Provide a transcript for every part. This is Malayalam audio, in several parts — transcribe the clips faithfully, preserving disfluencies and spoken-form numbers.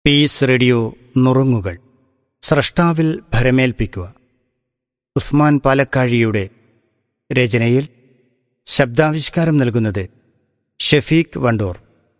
പീസ് റേഡിയോ നുറുങ്ങുകൾ. സ്രഷ്ടാവിൽ ഭരമേൽപ്പിക്കുക. ഉസ്മാൻ പാലക്കാഴിയുടെ രചനയിൽ ശബ്ദാവിഷ്കാരം നൽകുന്നത് ഷഫീഖ് വണ്ടൂർ.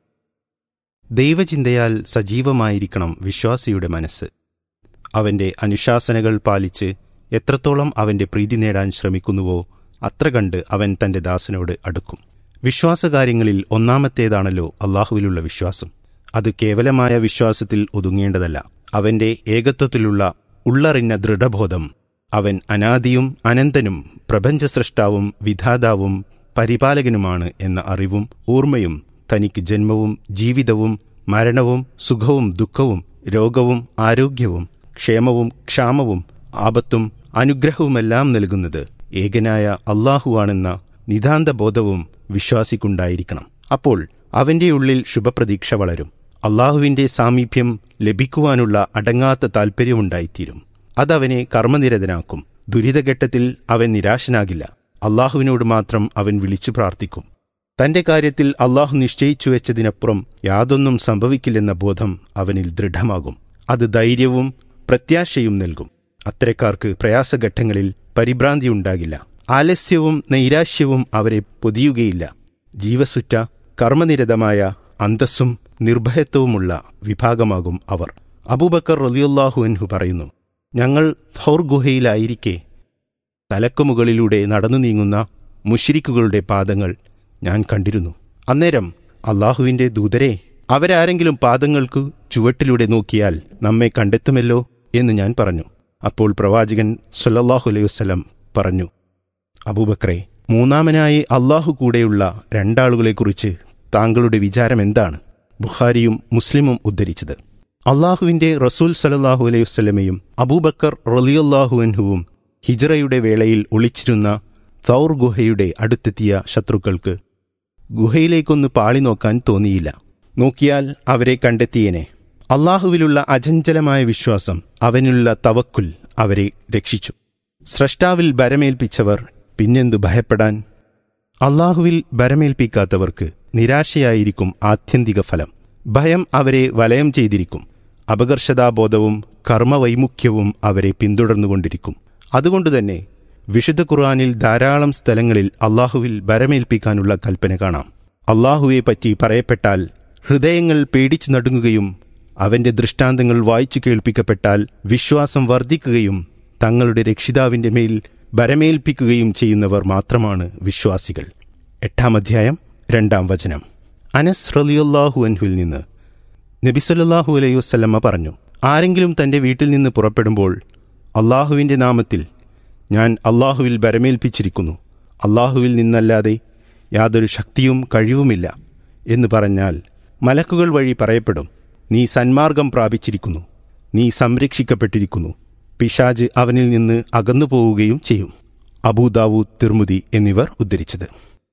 ദൈവചിന്തയാൽ സജീവമായിരിക്കണം വിശ്വാസിയുടെ മനസ്സ്. അവന്റെ അനുശാസനകൾ പാലിച്ച് എത്രത്തോളം അവന്റെ പ്രീതി നേടാൻ ശ്രമിക്കുന്നുവോ അത്ര കണ്ട് അവൻ തന്റെ ദാസനോട് അടുക്കും. വിശ്വാസകാര്യങ്ങളിൽ ഒന്നാമത്തേതാണല്ലോ അള്ളാഹുവിലുള്ള വിശ്വാസം. അത് കേവലമായ വിശ്വാസത്തിൽ ഒതുങ്ങേണ്ടതല്ല. അവന്റെ ഏകത്വത്തിലുള്ള ഉള്ളറിഞ്ഞ ദൃഢബോധം, അവൻ അനാദിയും അനന്തനും പ്രപഞ്ചസ്രഷ്ടാവും വിധാതാവും പരിപാലകനുമാണ് എന്ന അറിവും ഓർമ്മയും തനിക്ക് ജന്മവും ജീവിതവും മരണവും സുഖവും ദുഃഖവും രോഗവും ആരോഗ്യവും ക്ഷേമവും ക്ഷാമവും ആപത്തും അനുഗ്രഹവുമെല്ലാം നൽകുന്നത് ഏകനായ അള്ളാഹുവാണെന്ന നിതാന്തബോധവും വിശ്വാസിക്കുണ്ടായിരിക്കണം. അപ്പോൾ അവന്റെ ഉള്ളിൽ ശുഭപ്രതീക്ഷ വളരും. അള്ളാഹുവിന്റെ സാമീപ്യം ലഭിക്കുവാനുള്ള അടങ്ങാത്ത താൽപ്പര്യമുണ്ടായിത്തീരും. അതവനെ കർമ്മനിരതനാക്കും. ദുരിതഘട്ടത്തിൽ അവൻ നിരാശനാകില്ല. അള്ളാഹുവിനോട് മാത്രം അവൻ വിളിച്ചു പ്രാർത്ഥിക്കും. തന്റെ കാര്യത്തിൽ അള്ളാഹു നിശ്ചയിച്ചു വെച്ചതിനപ്പുറം യാതൊന്നും സംഭവിക്കില്ലെന്ന ബോധം അവനിൽ ദൃഢമാകും. അത് ധൈര്യവും പ്രത്യാശയും നൽകും. അത്തരക്കാർക്ക് പ്രയാസഘട്ടങ്ങളിൽ പരിഭ്രാന്തിയുണ്ടാകില്ല. ആലസ്യവും നൈരാശ്യവും അവരെ പൊതിയുകയില്ല. ജീവസുറ്റ കർമ്മനിരതമായ അന്തസ്സും നിർഭയത്വവുമുള്ള വിഭാഗമാകും അവർ. അബൂബക്കർ റളിയല്ലാഹു അൻഹു പറയുന്നു, ഞങ്ങൾ ഥൗർ ഗുഹയിലായിരിക്കെ തലക്കുമുകളിലൂടെ നടന്നു നീങ്ങുന്ന മുശ്രിക്കുകളുടെ പാദങ്ങൾ ഞാൻ കണ്ടിരുന്നു. അന്നേരം അള്ളാഹുവിന്റെ ദൂതരെ, അവരാരെങ്കിലും പാദങ്ങൾക്കു ചുവട്ടിലൂടെ നോക്കിയാൽ നമ്മെ കണ്ടെത്തുമല്ലോ എന്ന് ഞാൻ പറഞ്ഞു. അപ്പോൾ പ്രവാചകൻ സ്വല്ലല്ലാഹു അലൈഹി വസല്ലം പറഞ്ഞു, അബൂബക്കറെ, മൂന്നാമനായി അള്ളാഹു കൂടെയുള്ള രണ്ടാളുകളെക്കുറിച്ച് താങ്കളുടെ വിചാരം എന്താണ്? ബുഖാരിയും മുസ്ലിമും ഉദ്ധരിച്ചത്. അള്ളാഹുവിന്റെ റസൂൽ സല്ലല്ലാഹു അലൈഹി വസല്ലമയും അബൂബക്കർ റളിയല്ലാഹു അൻഹുവും ഹിജ്റയുടെ വേളയിൽ ഒളിച്ചിരുന്ന തൗർ ഗുഹയുടെ അടുത്തെത്തിയ ശത്രുക്കൾക്ക് ഗുഹയിലേക്കൊന്ന് പാളി നോക്കാൻ തോന്നിയില്ല. നോക്കിയാൽ അവരെ കണ്ടെത്തിയേനെ. അള്ളാഹുവിലുള്ള അചഞ്ചലമായ വിശ്വാസം, അവനുള്ള തവക്കുൽ അവരെ രക്ഷിച്ചു. സ്രഷ്ടാവിൽ ഭരമേൽപ്പിച്ചവർ പിന്നെന്തു ഭയപ്പെടാൻ? അള്ളാഹുവിൽ ഭരമേൽപ്പിക്കാത്തവർക്ക് നിരാശയായിരിക്കും ആത്യന്തിക ഫലം. ഭയം അവരെ വലയം ചെയ്തിരിക്കും. അപകർഷതാബോധവും കർമ്മവൈമുഖ്യവും അവരെ പിന്തുടർന്നുകൊണ്ടിരിക്കും. അതുകൊണ്ടുതന്നെ വിശുദ്ധ ഖുർആനിൽ ധാരാളം സ്ഥലങ്ങളിൽ അള്ളാഹുവിൽ ഭരമേൽപ്പിക്കാനുള്ള കൽപ്പന കാണാം. അള്ളാഹുവെ പറ്റി പറയപ്പെട്ടാൽ ഹൃദയങ്ങൾ പേടിച്ചു നടുങ്ങുകയും അവന്റെ ദൃഷ്ടാന്തങ്ങൾ വായിച്ചു കേൾപ്പിക്കപ്പെട്ടാൽ വിശ്വാസം വർദ്ധിക്കുകയും തങ്ങളുടെ രക്ഷിതാവിന്റെ മേൽ ഭരമേൽപ്പിക്കുകയും ചെയ്യുന്നവർ മാത്രമാണ് വിശ്വാസികൾ. എട്ടാം അധ്യായം രണ്ടാം വചനം. അനസ് റളിയല്ലാഹു അൻഹുവിൽ നിന്ന് നബി സല്ലല്ലാഹു അലൈഹി വസല്ലമ പറഞ്ഞു, ആരെങ്കിലും തന്റെ വീട്ടിൽ നിന്ന് പുറപ്പെടുമ്പോൾ അള്ളാഹുവിന്റെ നാമത്തിൽ ഞാൻ അള്ളാഹുവിൽ ഭരമേൽപ്പിച്ചിരിക്കുന്നു, അള്ളാഹുവിൽ നിന്നല്ലാതെ യാതൊരു ശക്തിയും കഴിവുമില്ല എന്ന് പറഞ്ഞാൽ മലക്കുകൾ വഴി പറയപ്പെടും, നീ സന്മാർഗം പ്രാപിച്ചിരിക്കുന്നു, നീ സംരക്ഷിക്കപ്പെട്ടിരിക്കുന്നു. പിശാജ് അവനിൽ നിന്ന് അകന്നു പോവുകയും ചെയ്യും. അബൂദാവൂദ്, തിർമുദി എന്നിവർ ഉദ്ധരിച്ചത്.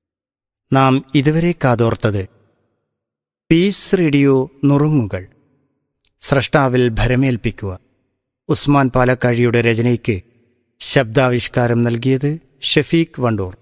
നാം ഇതുവരെ കാതോർത്തത് പീസ് റേഡിയോ നുറുങ്ങുകൾ. സ്രഷ്ടാവിൽ ഭരമേൽപ്പിക്കുക. ഉസ്മാൻ പാലക്കാഴിയുടെ രചനയ്ക്ക് ശബ്ദാവിഷ്കാരം നൽകിയത് ഷഫീഖ് വണ്ടൂർ.